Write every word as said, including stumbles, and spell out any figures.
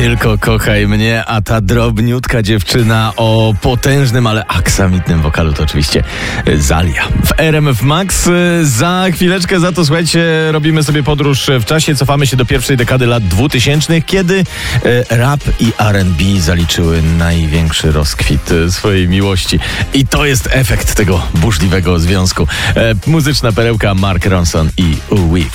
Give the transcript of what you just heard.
Tylko kochaj mnie, a ta drobniutka dziewczyna o potężnym, ale aksamitnym wokalu to oczywiście Zalia. W R M F Max za chwileczkę, za to słuchajcie, robimy sobie podróż w czasie, cofamy się do pierwszej dekady lat dwutysięcznych, kiedy rap i R and B zaliczyły największy rozkwit swojej miłości. I to jest efekt tego burzliwego związku. Muzyczna perełka Mark Ronson i Weave.